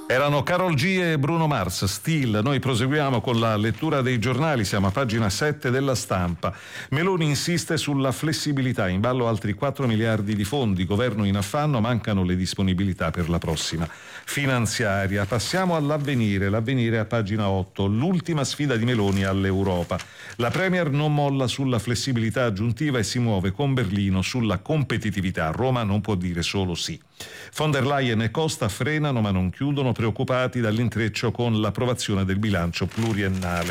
Erano Karol G e Bruno Mars, Still. Noi proseguiamo con la lettura dei giornali, siamo a pagina 7 della Stampa. Meloni insiste sulla flessibilità, in ballo altri 4 miliardi di fondi, governo in affanno, mancano le disponibilità per la prossima finanziaria. Passiamo all'Avvenire, l'Avvenire a pagina 8, l'ultima sfida di Meloni all'Europa. La Premier non molla sulla flessibilità aggiuntiva e si muove con Berlino sulla competitività. Roma non può dire solo sì. Von der Leyen e Costa frenano ma non chiudono, preoccupati dall'intreccio con l'approvazione del bilancio pluriennale.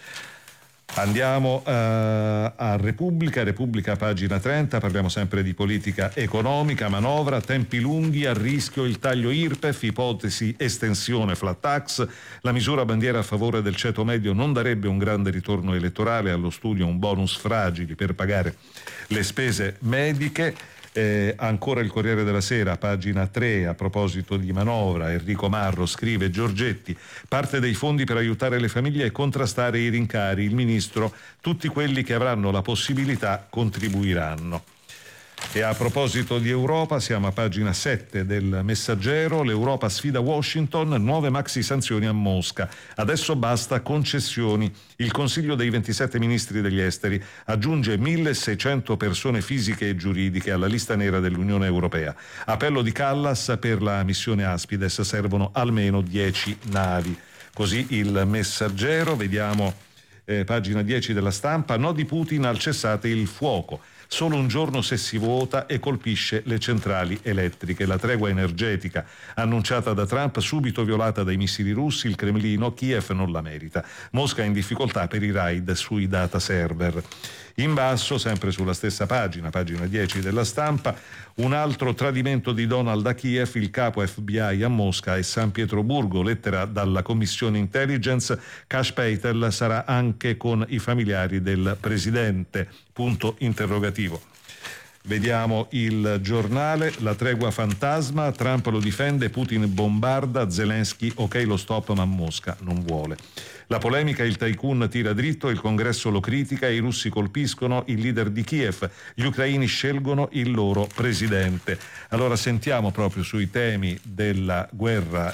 Andiamo a Repubblica, pagina 30, parliamo sempre di politica economica, manovra, tempi lunghi, a rischio il taglio IRPEF, ipotesi estensione flat tax, la misura bandiera a favore del ceto medio non darebbe un grande ritorno elettorale, allo studio un bonus fragili per pagare le spese mediche. Ancora il Corriere della Sera, pagina 3, a proposito di manovra, Enrico Marro scrive: Giorgetti, parte dei fondi per aiutare le famiglie e contrastare i rincari, il ministro, tutti quelli che avranno la possibilità contribuiranno. E a proposito di Europa, siamo a pagina 7 del Messaggero, l'Europa sfida Washington, nuove maxi sanzioni a Mosca, adesso basta concessioni. Il Consiglio dei 27 ministri degli esteri aggiunge 1.600 persone fisiche e giuridiche alla lista nera dell'Unione Europea. Appello di Callas per la missione Aspides, servono almeno 10 navi. Così il Messaggero. Vediamo pagina 10 della Stampa, no di Putin al cessate il fuoco. Solo un giorno se si vota e colpisce le centrali elettriche. La tregua energetica annunciata da Trump subito violata dai missili russi, il Cremlino, Kiev non la merita. Mosca in difficoltà per i raid sui data server. In basso, sempre sulla stessa pagina 10 della Stampa, un altro tradimento di Donald a Kiev, il capo FBI a Mosca e San Pietroburgo, lettera dalla Commissione Intelligence, Kash Patel sarà anche con i familiari del presidente, punto interrogativo. Vediamo il Giornale, la tregua fantasma, Trump lo difende, Putin bombarda, Zelensky ok lo stop ma Mosca non vuole. La polemica, il tycoon tira dritto, il congresso lo critica, i russi colpiscono il leader di Kiev, gli ucraini scelgono il loro presidente. Allora sentiamo proprio sui temi della guerra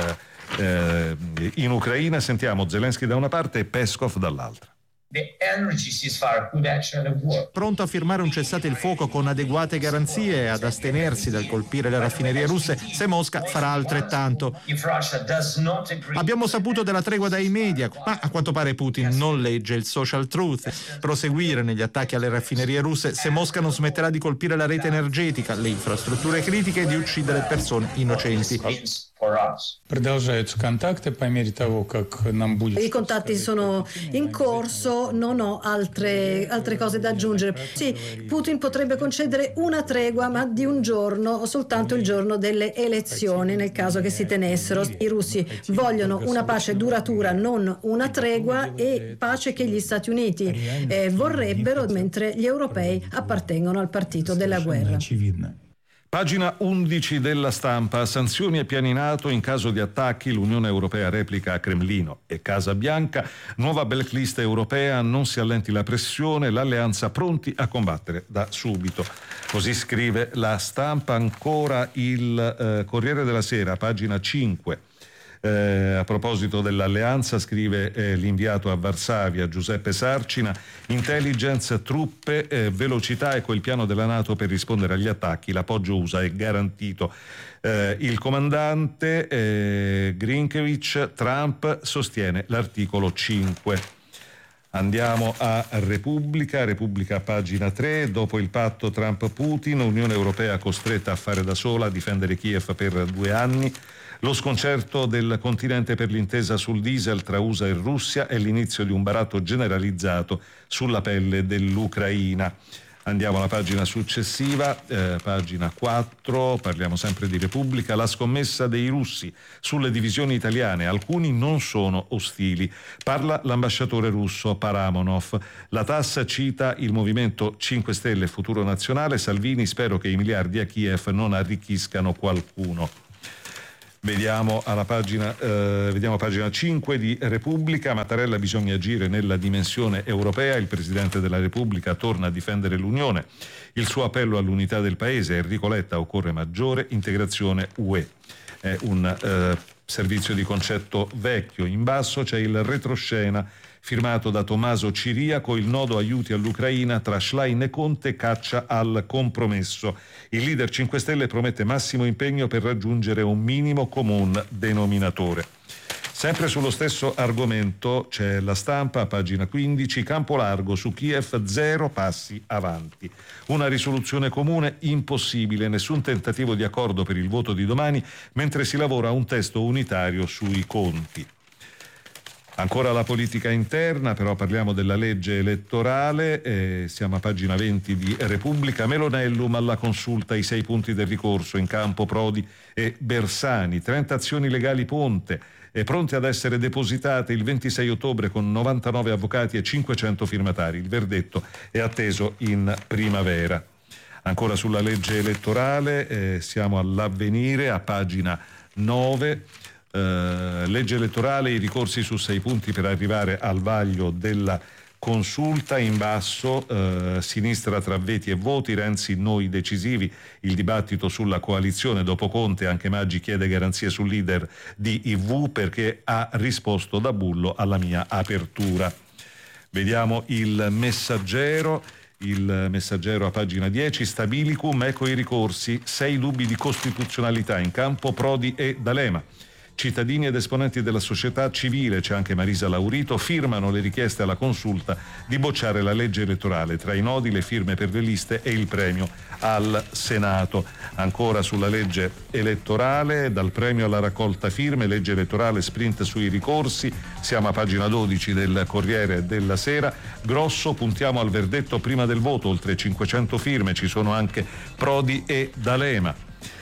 in Ucraina, sentiamo Zelensky da una parte e Peskov dall'altra. Pronto a firmare un cessate il fuoco con adeguate garanzie e ad astenersi dal colpire le raffinerie russe se Mosca farà altrettanto. Abbiamo saputo della tregua dai media, ma a quanto pare Putin non legge il social truth. Proseguire negli attacchi alle raffinerie russe se Mosca non smetterà di colpire la rete energetica, le infrastrutture critiche e di uccidere persone innocenti. I contatti sono in corso, non ho altre cose da aggiungere. Sì, Putin potrebbe concedere una tregua, ma di un giorno, soltanto il giorno delle elezioni, nel caso che si tenessero. I russi vogliono una pace duratura, non una tregua, e pace che gli Stati Uniti vorrebbero, mentre gli europei appartengono al partito della guerra. Pagina 11 della Stampa, sanzioni e piani NATO in caso di attacchi, l'Unione Europea replica a Cremlino e Casa Bianca, nuova blacklist europea, non si allenti la pressione, l'alleanza pronti a combattere da subito. Così scrive la Stampa. Ancora il Corriere della Sera, pagina 5. A proposito dell'alleanza scrive l'inviato a Varsavia Giuseppe Sarcina, intelligence, truppe, velocità, ecco il piano della NATO per rispondere agli attacchi, l'appoggio USA è garantito. Il comandante Grinkiewicz, Trump sostiene l'articolo 5. Andiamo a Repubblica, pagina 3, dopo il patto Trump-Putin, Unione Europea costretta a fare da sola, a difendere Kiev per 2 anni. Lo sconcerto del continente per l'intesa sul diesel tra USA e Russia è l'inizio di un baratto generalizzato sulla pelle dell'Ucraina. Andiamo alla pagina successiva, pagina 4, parliamo sempre di Repubblica, la scommessa dei russi sulle divisioni italiane, alcuni non sono ostili. Parla l'ambasciatore russo Paramonov. La TASS cita il Movimento 5 Stelle Futuro Nazionale, Salvini, spero che i miliardi a Kiev non arricchiscano qualcuno. Vediamo pagina 5 di Repubblica, Mattarella, bisogna agire nella dimensione europea, il Presidente della Repubblica torna a difendere l'Unione, il suo appello all'unità del Paese, Enrico Letta, occorre maggiore integrazione UE. È un servizio di concetto vecchio. In basso c'è il retroscena firmato da Tommaso Ciriaco, il nodo aiuti all'Ucraina tra Schlein e Conte caccia al compromesso. Il leader 5 Stelle promette massimo impegno per raggiungere un minimo comune denominatore. Sempre sullo stesso argomento c'è La Stampa, pagina 15, campo largo su Kiev, 0 passi avanti. Una risoluzione comune impossibile, nessun tentativo di accordo per il voto di domani, mentre si lavora a un testo unitario sui conti. Ancora la politica interna, però parliamo della legge elettorale, siamo a pagina 20 di Repubblica. Melonellum alla consulta, i 6 punti del ricorso, in campo Prodi e Bersani, 30 azioni legali ponte, pronte ad essere depositate il 26 ottobre con 99 avvocati e 500 firmatari. Il verdetto è atteso in primavera. Ancora sulla legge elettorale, siamo all'Avvenire, a pagina 9. Legge elettorale, i ricorsi su 6 punti per arrivare al vaglio della consulta. In basso sinistra tra veti e voti, Renzi noi decisivi, il dibattito sulla coalizione dopo Conte, anche Maggi chiede garanzie sul leader di IV perché ha risposto da bullo alla mia apertura. Vediamo il Messaggero. Il Messaggero a pagina 10, Stabilicum, ecco i ricorsi, 6 dubbi di costituzionalità, in campo Prodi e D'Alema. Cittadini ed esponenti della società civile, c'è anche Marisa Laurito, firmano le richieste alla consulta di bocciare la legge elettorale. Tra i nodi le firme per le liste e il premio al Senato. Ancora sulla legge elettorale, dal premio alla raccolta firme, legge elettorale sprint sui ricorsi, siamo a pagina 12 del Corriere della Sera. Grosso, puntiamo al verdetto prima del voto, oltre 500 firme, ci sono anche Prodi e D'Alema.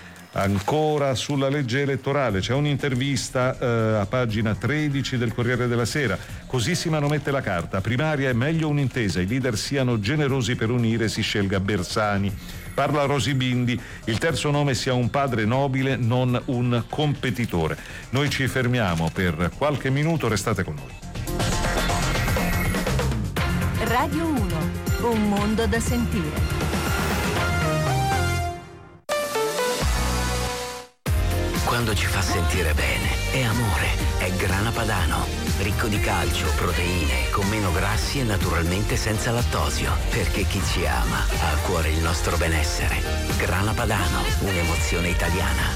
Ancora sulla legge elettorale c'è un'intervista a pagina 13 del Corriere della Sera. Così si manomette la carta, primaria è meglio un'intesa, i leader siano generosi per unire, si scelga Bersani. Parla Rosy Bindi, il terzo nome sia un padre nobile, non un competitore. Noi ci fermiamo per qualche minuto, restate con noi. Radio 1, un mondo da sentire. Quando ci fa sentire bene, è amore, è Grana Padano, ricco di calcio, proteine, con meno grassi e naturalmente senza lattosio, perché chi ci ama ha a cuore il nostro benessere. Grana Padano, un'emozione italiana.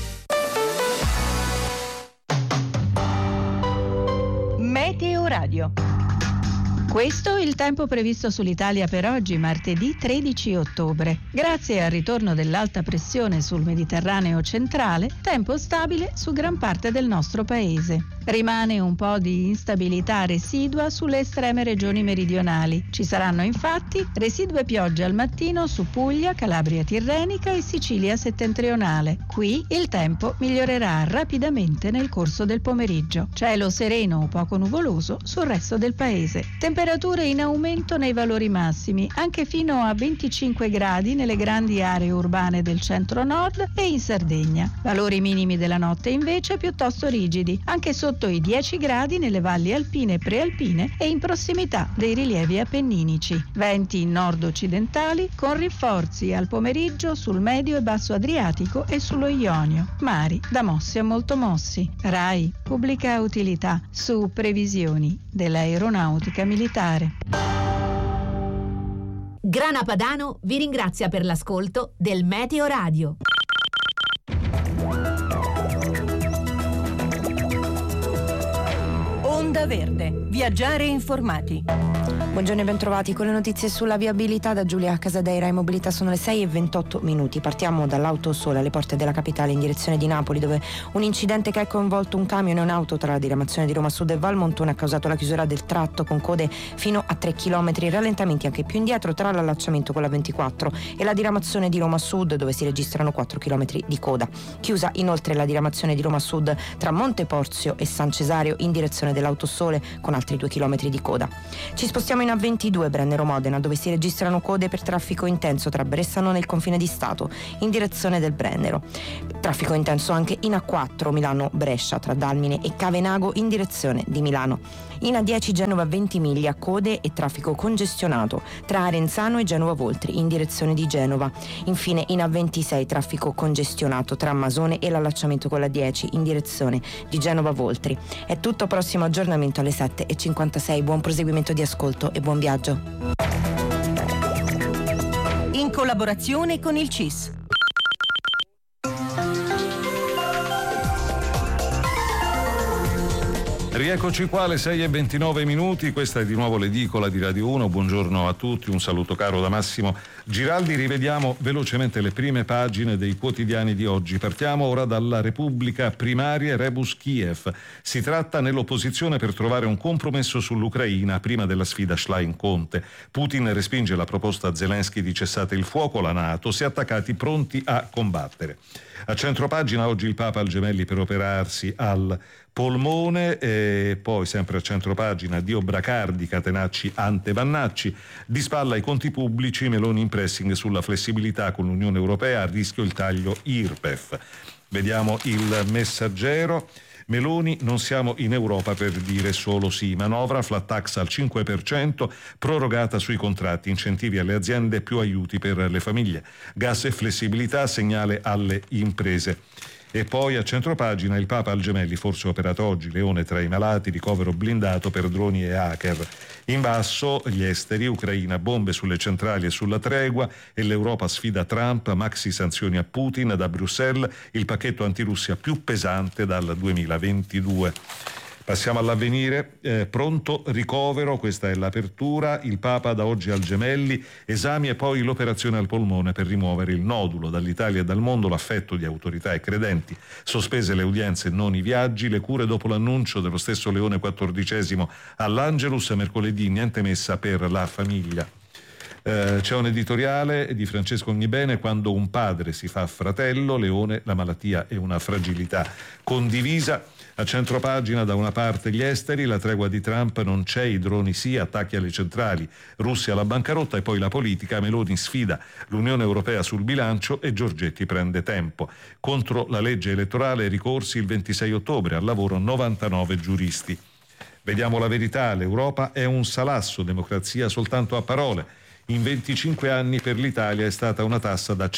Meteo Radio. Questo è il tempo previsto sull'Italia per oggi, martedì 13 ottobre. Grazie al ritorno dell'alta pressione sul Mediterraneo centrale, tempo stabile su gran parte del nostro paese. Rimane un po' di instabilità residua sulle estreme regioni meridionali. Ci saranno infatti residue piogge al mattino su Puglia, Calabria Tirrenica e Sicilia settentrionale. Qui il tempo migliorerà rapidamente nel corso del pomeriggio. Cielo sereno o poco nuvoloso sul resto del paese. Temperature in aumento nei valori massimi, anche fino a 25 gradi nelle grandi aree urbane del centro-nord e in Sardegna. Valori minimi della notte invece piuttosto rigidi, anche sotto i 10 gradi nelle valli alpine e prealpine e in prossimità dei rilievi appenninici. Venti nord-occidentali con rinforzi al pomeriggio sul medio e basso Adriatico e sullo Ionio. Mari da mossi a molto mossi. RAI, pubblica utilità, su previsioni dell'aeronautica militare. Grana Padano vi ringrazia per l'ascolto del Meteo Radio. Onda Verde, viaggiare informati. Buongiorno e bentrovati con le notizie sulla viabilità da Giulia Casadeira. In mobilità sono le 6:28. Partiamo dall'Autosole alle porte della capitale in direzione di Napoli, dove un incidente che ha coinvolto un camion e un'auto tra la diramazione di Roma Sud e Valmontone ha causato la chiusura del tratto con code fino a 3 km, rallentamenti anche più indietro tra l'allacciamento con la 24 e la diramazione di Roma Sud, dove si registrano 4 km di coda. Chiusa inoltre la diramazione di Roma Sud tra Monteporzio e San Cesario in direzione dell'Autosole con altri 2 km di coda. Ci spostiamo in A22 Brennero-Modena, dove si registrano code per traffico intenso tra Bressanone e il confine di Stato in direzione del Brennero. Traffico intenso anche in A4 Milano-Brescia tra Dalmine e Cavenago in direzione di Milano. In A10 Genova-Ventimiglia code e traffico congestionato tra Arenzano e Genova-Voltri in direzione di Genova. Infine in A26 traffico congestionato tra Masone e l'allacciamento con la 10 in direzione di Genova-Voltri. È tutto, prossimo aggiornamento alle 7:56. Buon proseguimento di ascolto e buon viaggio. In collaborazione con il CIS. Rieccoci qua alle 6:29, questa è di nuovo l'edicola di Radio 1, buongiorno a tutti, un saluto caro da Massimo Giraldi. Rivediamo velocemente le prime pagine dei quotidiani di oggi. Partiamo ora dalla Repubblica. Primarie rebus Kiev. Si tratta nell'opposizione per trovare un compromesso sull'Ucraina prima della sfida Schlein-Conte. Putin respinge la proposta Zelensky di cessate il fuoco, la NATO si è attaccati pronti a combattere. A centropagina oggi il Papa al Gemelli per operarsi al polmone, e poi sempre a centropagina Dio Bracardi, Catenacci ante Vannacci, di spalla i conti pubblici, Meloni in pressing sulla flessibilità con l'Unione Europea, a rischio il taglio IRPEF. Vediamo il Messaggero. Meloni, non siamo in Europa per dire solo sì. Manovra, flat tax al 5%, prorogata sui contratti, incentivi alle aziende, più aiuti per le famiglie. Gas e flessibilità, segnale alle imprese. E poi a centropagina il Papa al Gemelli, forse operato oggi, Leone tra i malati, ricovero blindato per droni e hacker. In basso gli esteri, Ucraina, bombe sulle centrali e sulla tregua, e l'Europa sfida Trump, maxi sanzioni a Putin da Bruxelles, il pacchetto antirussia più pesante dal 2022. Passiamo all'Avvenire, pronto ricovero, questa è l'apertura, il Papa da oggi al Gemelli, esami e poi l'operazione al polmone per rimuovere il nodulo, dall'Italia e dal mondo l'affetto di autorità e credenti, sospese le udienze e non i viaggi, le cure dopo l'annuncio dello stesso Leone XIV all'Angelus, mercoledì niente messa per la famiglia. C'è un editoriale di Francesco Ognibene, quando un padre si fa fratello, Leone, la malattia è una fragilità condivisa. A centropagina da una parte gli esteri, la tregua di Trump non c'è, i droni sì, attacchi alle centrali, Russia alla bancarotta, e poi la politica, Meloni sfida l'Unione Europea sul bilancio e Giorgetti prende tempo. Contro la legge elettorale ricorsi il 26 ottobre, al lavoro 99 giuristi. Vediamo la verità, l'Europa è un salasso, democrazia soltanto a parole. In 25 anni per l'Italia è stata una tassa da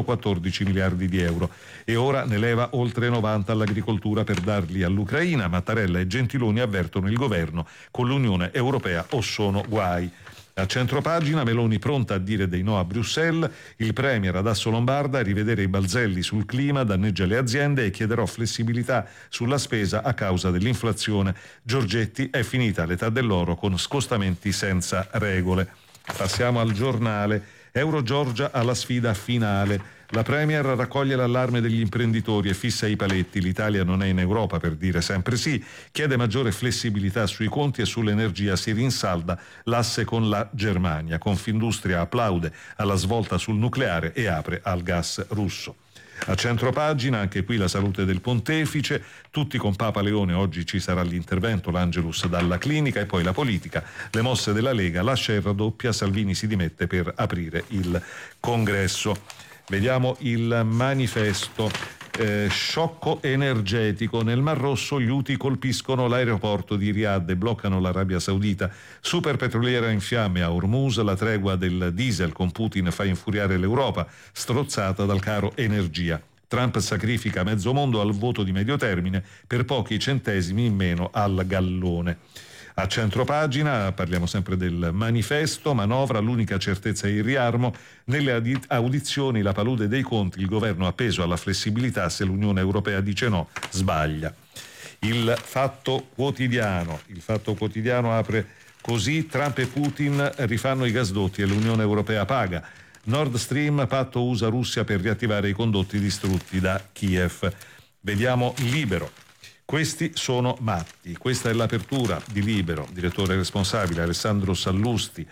114 miliardi di euro e ora ne leva oltre 90 all'agricoltura per darli all'Ucraina. Mattarella e Gentiloni avvertono il governo, con l'Unione Europea o sono guai. A centropagina Meloni pronta a dire dei no a Bruxelles, il premier ad Assolombarda a rivedere i balzelli sul clima, danneggia le aziende e chiederò flessibilità sulla spesa a causa dell'inflazione. Giorgetti, è finita l'età dell'oro con scostamenti senza regole. Passiamo al Giornale. Euro-Georgia alla sfida finale. La Premier raccoglie l'allarme degli imprenditori e fissa i paletti. L'Italia non è in Europa per dire sempre sì. Chiede maggiore flessibilità sui conti e sull'energia. Si rinsalda l'asse con la Germania. Confindustria applaude alla svolta sul nucleare e apre al gas russo. A centropagina, anche qui la salute del pontefice, tutti con Papa Leone, oggi ci sarà l'intervento, l'Angelus dalla clinica, e poi la politica, le mosse della Lega, lascia e raddoppia, Salvini si dimette per aprire il congresso. Vediamo il Manifesto. Sciocco energetico. Nel Mar Rosso gli Houthi colpiscono l'aeroporto di Riyadh e bloccano l'Arabia Saudita. Superpetroliera in fiamme a Hormuz, la tregua del diesel con Putin fa infuriare l'Europa, strozzata dal caro energia. Trump sacrifica mezzo mondo al voto di medio termine per pochi centesimi in meno al gallone. A centropagina parliamo sempre del Manifesto, manovra, l'unica certezza è il riarmo. Nelle audizioni la palude dei conti, il governo appeso alla flessibilità, se l'Unione Europea dice no, sbaglia. Il Fatto Quotidiano apre così: Trump e Putin rifanno i gasdotti e l'Unione Europea paga. Nord Stream, patto USA-Russia per riattivare i condotti distrutti da Kiev. Vediamo Libero. Questi sono matti. Questa è l'apertura di Libero, direttore responsabile Alessandro Sallusti.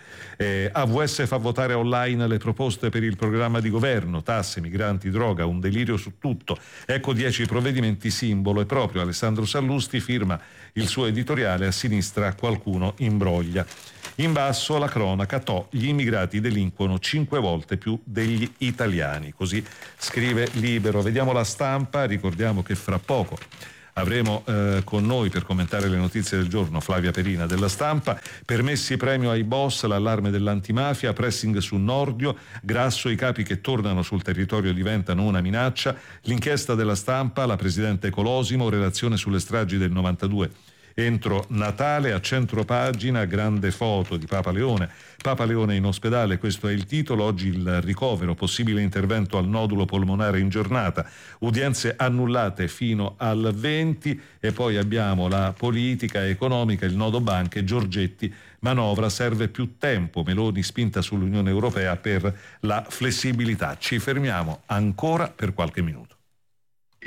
AVS fa votare online le proposte per il programma di governo, tasse, migranti, droga, un delirio su tutto. Ecco 10 provvedimenti simbolo, e proprio Alessandro Sallusti firma il suo editoriale: a sinistra qualcuno imbroglia. In basso la cronaca, gli immigrati delinquono 5 volte più degli italiani, così scrive Libero. Vediamo La Stampa, ricordiamo che fra poco avremo con noi per commentare le notizie del giorno Flavia Perina della Stampa. Permessi premio ai boss, l'allarme dell'antimafia, pressing su Nordio, Grasso, i capi che tornano sul territorio diventano una minaccia, l'inchiesta della Stampa, la presidente Colosimo, relazione sulle stragi del 92. Entro Natale, a centro pagina, grande foto di Papa Leone. Papa Leone in ospedale, questo è il titolo. Oggi il ricovero, possibile intervento al nodulo polmonare in giornata, udienze annullate fino al 20. E poi abbiamo la politica economica, il nodo banche, Giorgetti, manovra, serve più tempo, Meloni spinta sull'Unione Europea per la flessibilità. Ci fermiamo ancora per qualche minuto.